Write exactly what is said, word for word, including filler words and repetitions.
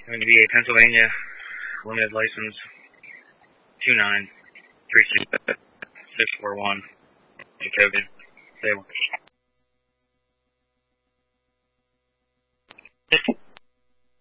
Going to V A, Pennsylvania, limited license two nine three six six four one, Jacobian. Stable.